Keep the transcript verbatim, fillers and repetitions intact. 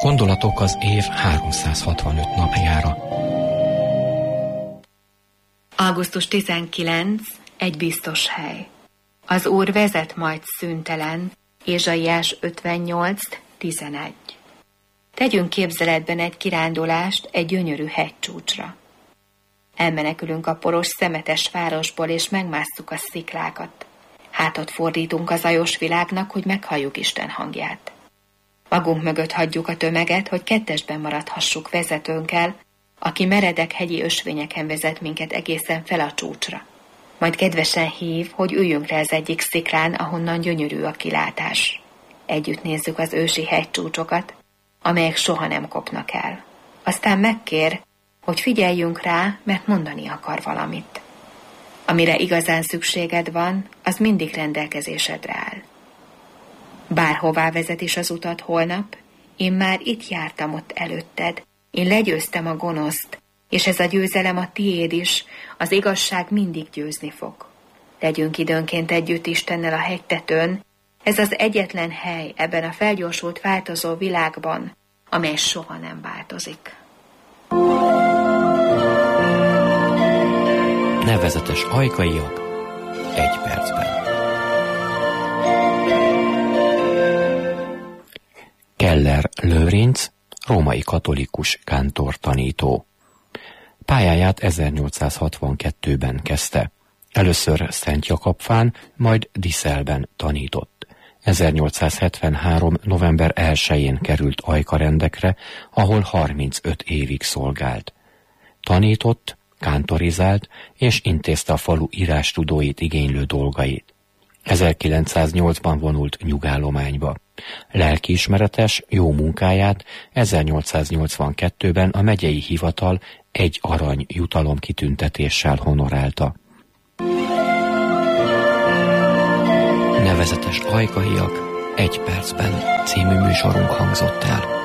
Gondolatok az év háromszázhatvanöt napjára. augusztus tizenkilencedike. Egy biztos hely. Az Úr vezet majd szüntelen. Ézsaiás ötvennyolc tizenegy. Tegyünk képzeletben egy kirándulást egy gyönyörű hegycsúcsra. Elmenekülünk a poros, szemetes városból, és megmásszuk a sziklákat. Hátat fordítunk a zajos világnak, hogy meghalljuk Isten hangját. Magunk mögött hagyjuk a tömeget, hogy kettesben maradhassuk vezetőnkkel, aki meredek hegyi ösvényeken vezet minket egészen fel a csúcsra. Majd kedvesen hív, hogy üljünk le az egyik sziklán, ahonnan gyönyörű a kilátás. Együtt nézzük az ősi hegycsúcsokat, amelyek soha nem kopnak el. Aztán megkér, hogy figyeljünk rá, mert mondani akar valamit. Amire igazán szükséged van, az mindig rendelkezésedre áll. Bárhová vezet is az utat holnap, én már itt jártam ott előtted, én legyőztem a gonoszt, és ez a győzelem a tiéd is, az igazság mindig győzni fog. Legyünk időnként együtt Istennel a hegytetőn, ez az egyetlen hely ebben a felgyorsult, változó világban, amely soha nem változik. Nevezetes ajkaiak egy percben. Keller Lőrinc, római katolikus kántortanító. Pályáját ezernyolcszázhatvankettőben kezdte. Először Szent Jakabfán, majd Diszelben tanított. ezernyolcszázhetvenhárom. november elsején került Ajkarendekre, ahol harmincöt évig szolgált. Tanított, kántorizált és intézte a falu írástudóit igénylő dolgait. ezerkilencszáznyolcban vonult nyugállományba. Lelkiismeretes, jó munkáját ezernyolcszáznyolcvankettőben a megyei hivatal egy arany jutalom kitüntetéssel honorálta. Nevezetes ajkaiak egy percben című műsorunk hangzott el.